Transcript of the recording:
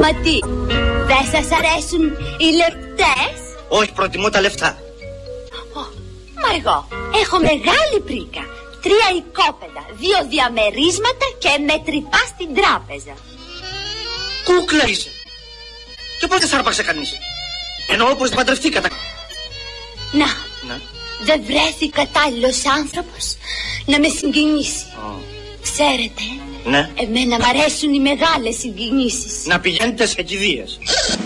Μα τι, δεν σας αρέσουν οι λεπτές? Όχι, προτιμώ τα λεφτά. Μα εγώ έχω μεγάλη πρίκα. 3 οικόπεδα, 2 διαμερίσματα και μετρητά στην τράπεζα. Κούκλα είσαι. Και πότε θα άρπαξε κανείς? Εννοώ πως την παντρευτήκατε. Να. Δεν βρέθη κατάλληλος άνθρωπος να με συγκινήσει. Ξέρετε, ναι. Εμένα μ' αρέσουν οι μεγάλες συγκινήσεις. Να πηγαίνετε σε κηδείες.